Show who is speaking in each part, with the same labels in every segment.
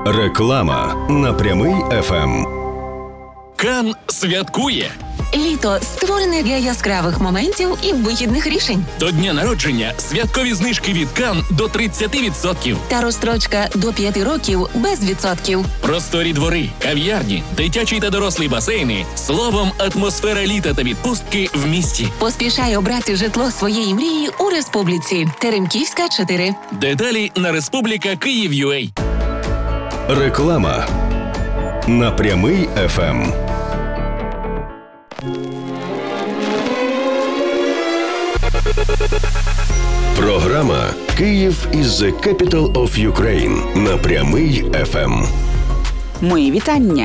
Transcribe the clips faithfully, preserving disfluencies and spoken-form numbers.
Speaker 1: Реклама на Прямий еф ем.
Speaker 2: Кан святкує.
Speaker 3: Літо створене для яскравих моментів і вигідних рішень.
Speaker 2: До дня народження святкові знижки від Кан до тридцять відсотків.
Speaker 3: Та розстрочка до п'яти років без відсотків.
Speaker 2: Просторі двори, кав'ярні, дитячі та дорослі басейни. Словом, атмосфера літа та відпустки в місті.
Speaker 3: Поспішай обрати житло своєї мрії у Республіці. Теремківська, чотири.
Speaker 2: Деталі на Республіка Київ.ua.
Speaker 1: Реклама на Прямий еф ем. Програма «Київ is the capital of Ukraine» на Прямий еф ем.
Speaker 4: Мої вітання!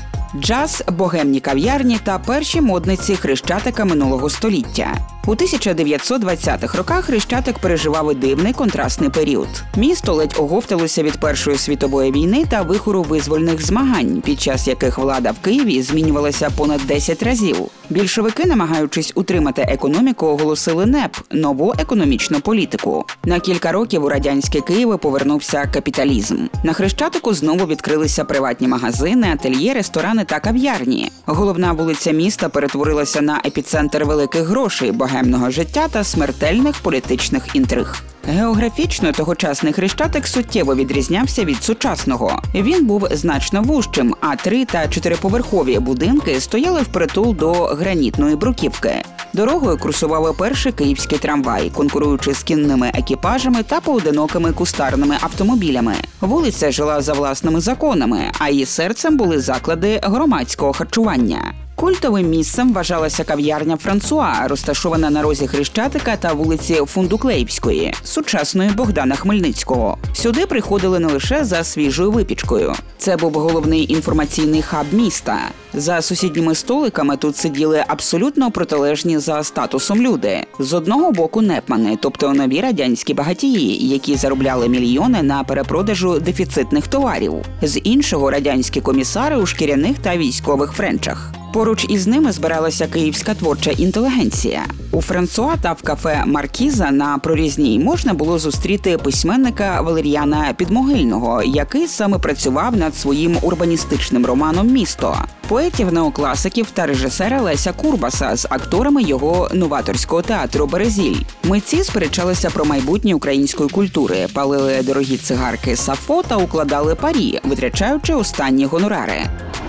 Speaker 4: Джаз, богемні кав'ярні та перші модниці Хрещатика минулого століття. У тисяча дев'ятсот двадцятих роках Хрещатик переживав дивний контрастний період. Місто ледь оговталося від Першої світової війни та вихору визвольних змагань, під час яких влада в Києві змінювалася понад десять разів. Більшовики, намагаючись утримати економіку, оголосили НЕП – нову економічну політику. На кілька років у радянське Києві повернувся капіталізм. На Хрещатику знову відкрилися приватні магазини, ательє, ресторани та кав'ярні. Головна вулиця міста перетворилася на епіцентр великих грошей, богемного життя та смертельних політичних інтриг. Географічно тогочасний Хрещатик суттєво відрізнявся від сучасного. Він був значно вужчим, а три- та чотириповерхові будинки стояли впритул до гранітної бруківки. Дорогою курсували перші київські трамваї, конкуруючи з кінними екіпажами та поодинокими кустарними автомобілями. Вулиця жила за власними законами, а її серцем були заклади громадського харчування. Культовим місцем вважалася кав'ярня «Франсуа», розташована на розі Хрещатика та вулиці Фундуклеївської, сучасної Богдана Хмельницького. Сюди приходили не лише за свіжою випічкою. Це був головний інформаційний хаб міста. За сусідніми столиками тут сиділи абсолютно протилежні за статусом люди. З одного боку непмани, тобто нові радянські багатії, які заробляли мільйони на перепродажу дефіцитних товарів. З іншого – радянські комісари у шкіряних та військових френчах. Поруч із ними збиралася київська творча інтелігенція. У «Франсуа» та в кафе «Маркіза» на Прорізній можна було зустріти письменника Валеріяна Підмогильного, який саме працював над своїм урбаністичним романом «Місто», поетів-неокласиків та режисера Леся Курбаса з акторами його новаторського театру «Березіль». Митці сперечалися про майбутнє української культури, палили дорогі цигарки «Сафо» та укладали парі, витрачаючи останні гонорари.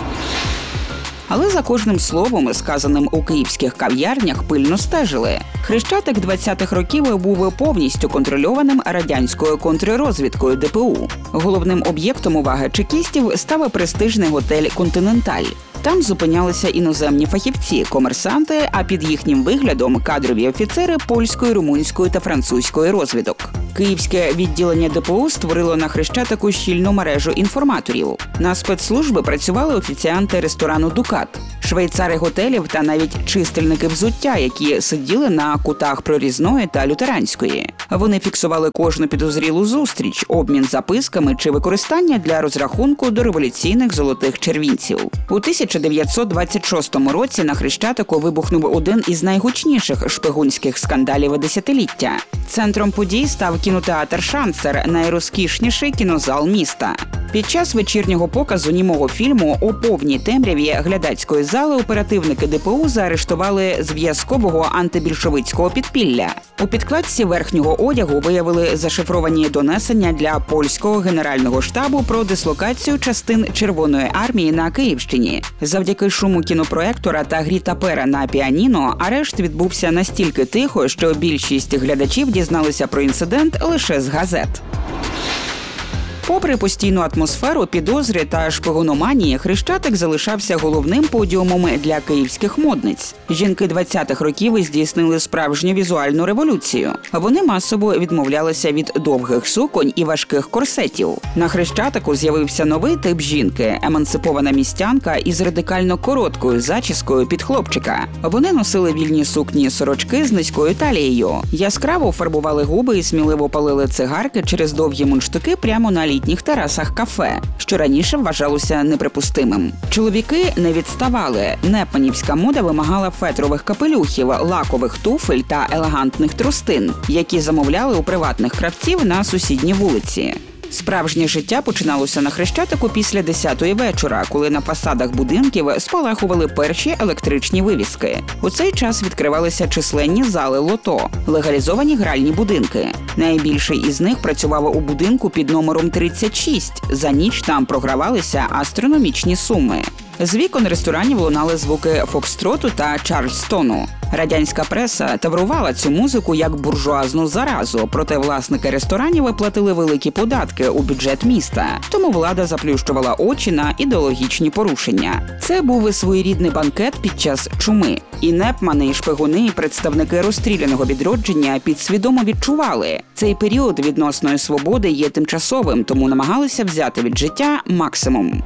Speaker 4: Але за кожним словом, сказаним у київських кав'ярнях, пильно стежили. Хрещатик двадцятих років був повністю контрольованим радянською контррозвідкою де пе у. Головним об'єктом уваги чекістів став престижний готель «Континенталь». Там зупинялися іноземні фахівці, комерсанти, а під їхнім виглядом – кадрові офіцери польської, румунської та французької розвідок. Київське відділення де пе у створило на Хрещатику щільну мережу інформаторів. На спецслужби працювали офіціанти ресторану «Дукат», швейцари готелів та навіть чистильники взуття, які сиділи на кутах Прорізної та Лютеранської. Вони фіксували кожну підозрілу зустріч, обмін записками чи використання для розрахунку до революційних золотих червінців. У тисяча дев'ятсот двадцять шостому році на Хрещатику вибухнув один із найгучніших шпигунських скандалів десятиліття. Центром подій став кінотеатр «Шансер», найрозкішніший кінозал міста. Під час вечірнього показу німого фільму у повній темряві глядацької зали оперативники де пе у заарештували зв'язкового антибільшовицького підпілля. У підкладці верхнього одягу виявили зашифровані донесення для польського генерального штабу про дислокацію частин Червоної армії на Київщині. Завдяки шуму кінопроектора та грі тапера на піаніно арешт відбувся настільки тихо, що більшість глядачів дізналися про інцидент лише з газет. Попри постійну атмосферу підозри та шпигономанії, Хрещатик залишався головним подіумом для київських модниць. Жінки двадцятих років здійснили справжню візуальну революцію. Вони масово відмовлялися від довгих суконь і важких корсетів. На Хрещатику з'явився новий тип жінки – емансипована містянка із радикально короткою зачіскою під хлопчика. Вони носили вільні сукні-сорочки з низькою талією, яскраво фарбували губи і сміливо палили цигарки через довгі мундштуки прямо на літніх терасах кафе, що раніше вважалося неприпустимим. Чоловіки не відставали. Непманівська мода вимагала фетрових капелюхів, лакових туфель та елегантних тростин, які замовляли у приватних кравців на сусідній вулиці. Справжнє життя починалося на Хрещатику після десятої вечора, коли на фасадах будинків спалахували перші електричні вивіски. У цей час відкривалися численні зали лото, легалізовані гральні будинки. Найбільший із них працював у будинку під номером тридцять шість. За ніч там програвалися астрономічні суми. З вікон ресторанів лунали звуки фокстроту та чарльстону. Радянська преса таврувала цю музику як буржуазну заразу, проте власники ресторанів платили великі податки у бюджет міста, тому влада заплющувала очі на ідеологічні порушення. Це був своєрідний банкет під час чуми. І непмани, і шпигуни, і представники розстріляного відродження підсвідомо відчували, цей період відносної свободи є тимчасовим, тому намагалися взяти від життя максимум.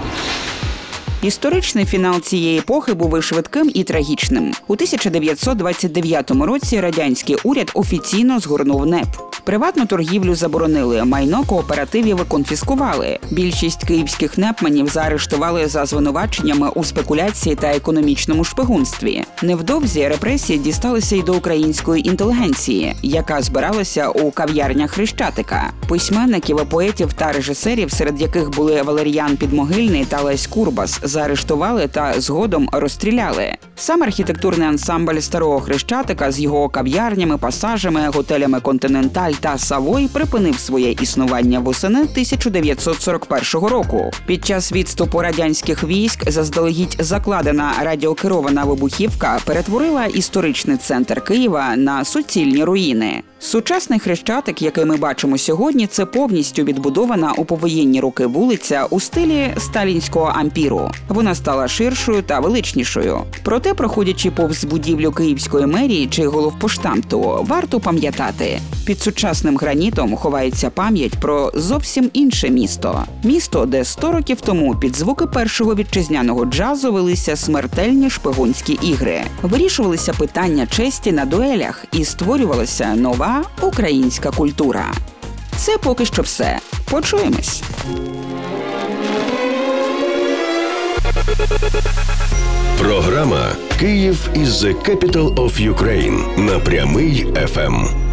Speaker 4: Історичний фінал цієї епохи був і швидким, і трагічним. У тисяча дев'ятсот двадцять дев'ятому році радянський уряд офіційно згорнув НЕП. Приватну торгівлю заборонили, майно кооперативів конфіскували. Більшість київських непманів заарештували за звинуваченнями у спекуляції та економічному шпигунстві. Невдовзі репресії дісталися й до української інтелігенції, яка збиралася у кав'ярнях Хрещатика. Письменників, поетів та режисерів, серед яких були Валеріян Підмогильний та Лесь Курбас, заарештували та згодом розстріляли. Сам архітектурний ансамбль старого Хрещатика з його кав'ярнями, пасажами, готелями «Континенталь» та «Савой» припинив своє існування восени тисяча дев'ятсот сорок першого року. Під час відступу радянських військ заздалегідь закладена радіокерована вибухівка перетворила історичний центр Києва на суцільні руїни. Сучасний Хрещатик, який ми бачимо сьогодні, це повністю відбудована у повоєнні роки вулиця у стилі сталінського ампіру. Вона стала ширшою та величнішою. Проте, проходячи повз будівлю Київської мерії чи головпоштамту, варто пам'ятати, під сучасним гранітом ховається пам'ять про зовсім інше місто. Місто, де сто років тому під звуки першого вітчизняного джазу велися смертельні шпигунські ігри. Вирішувалися питання честі на дуелях і створювалася нова українська культура. Це поки що все. Почуємось.
Speaker 1: Програма «Київ is the capital of Ukraine» на Прямий еф ем.